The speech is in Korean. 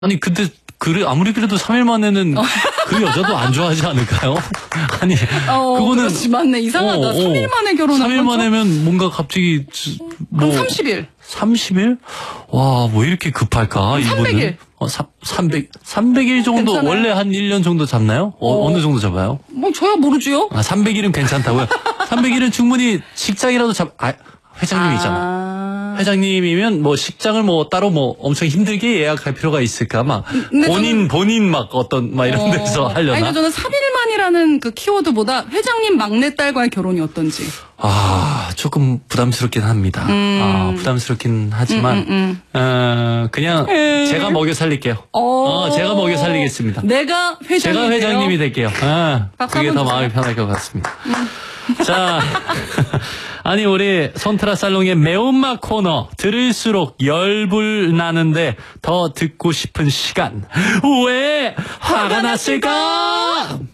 아니, 근데, 그래, 아무리 그래도 3일 만에는 그 여자도 안 좋아하지 않을까요? 아니, 그거는. 그렇지, 맞네. 이상하다. 3일 만에 결혼한 3일 만에면 뭔가 갑자기, 뭐. 그럼 30일. 30일? 와, 뭐 이렇게 급할까? 300일. 300일 정도, 괜찮아요? 원래 한 1년 정도 잡나요? 어느 정도 잡아요? 뭐, 저야 모르지요? 300일은 괜찮다고요? 300일은 충분히 식장이라도 회장님 있잖아. 회장님이면 뭐 식장을 뭐 따로 뭐 엄청 힘들게 예약할 필요가 있을까? 막 본인 막 어떤 막 이런 데서 하려나? 아니, 저는 3일만이라는 그 키워드보다 회장님 막내딸과의 결혼이 어떤지. 조금 부담스럽긴 합니다. 부담스럽긴 하지만, 그냥 제가 먹여 살릴게요. 제가 먹여 살리겠습니다. 내가 회장님이 될게요. 그게 더 마음이 편할 것 같습니다. 자, 아니, 우리 손트라 살롱의 매운맛 코너 들을수록 열불 나는데 더 듣고 싶은 시간. 왜 화가 났을까?